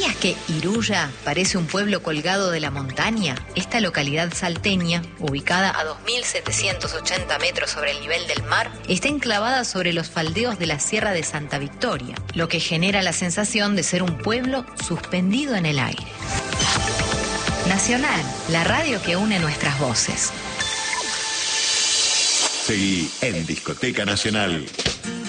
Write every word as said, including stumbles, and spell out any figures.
¿Sabías que Iruya parece un pueblo colgado de la montaña? Esta localidad salteña, ubicada a dos mil setecientos ochenta metros sobre el nivel del mar, está enclavada sobre los faldeos de la Sierra de Santa Victoria, lo que genera la sensación de ser un pueblo suspendido en el aire. Nacional, la radio que une nuestras voces. Seguí en Discoteca Nacional.